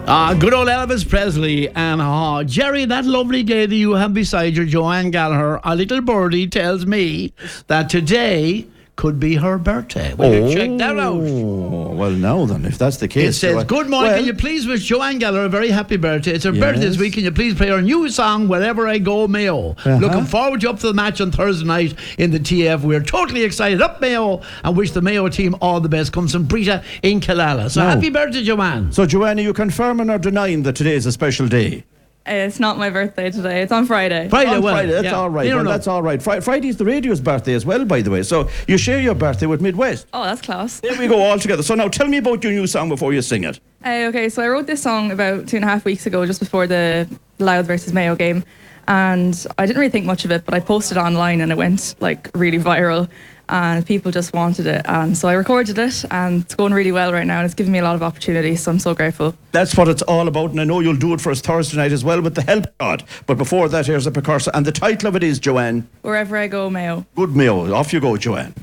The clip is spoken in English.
Good old Elvis Presley. And Jerry, that lovely lady you have beside you, Joanne Gallagher, a little birdie tells me that today could be her birthday. Will you check that out? Oh, well, now then, if that's the case. It says, good morning, can you please wish Joanne Gallagher a very happy birthday? It's her birthday this week. Can you please play her new song, Wherever I Go, Mayo? Looking forward to up to the match on Thursday night in the TF. We're totally excited. Up Mayo, and wish the Mayo team all the best. Comes from Brita in Killala. So happy birthday, Joanne. So, Joanne, are you confirming or denying that today is a special day? It's not my birthday today. It's on Friday. Friday, that's all right. Well, that's all right. Friday's the radio's birthday as well, by the way. So you share your birthday with Midwest. Oh, that's class. There we go, all together. So now tell me about your new song before you sing it. Okay, so I wrote this song about 2.5 weeks ago, just before the Louth versus Mayo game. And I didn't really think much of it, but I posted it online and it went like really viral. And people just wanted it, and so I recorded it, and it's going really well right now, and it's given me a lot of opportunities, so I'm so grateful. That's what it's all about, and I know you'll do it for us Thursday night as well with the help of God. But before that, here's a precursor, and the title of it is, Joanne, Wherever I Go, Mayo. Good Mayo. Off you go, Joanne.